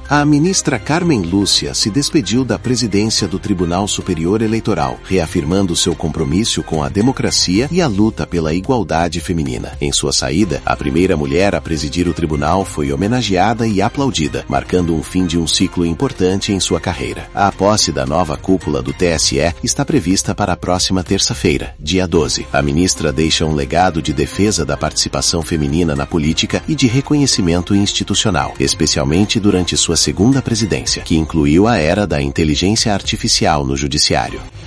A ministra Carmen Lúcia se despediu da presidência do Tribunal Superior Eleitoral, reafirmando seu compromisso com a democracia e a luta pela igualdade feminina. Em sua saída, a primeira mulher a presidir o tribunal foi homenageada e aplaudida, marcando um fim de um ciclo importante em sua carreira. A posse da nova cúpula do TSE está prevista para a próxima terça-feira, dia 12. A ministra deixa um legado de defesa da participação feminina na política e de reconhecimento institucional, especialmente durante sua segunda presidência, que incluiu a era da inteligência artificial no judiciário.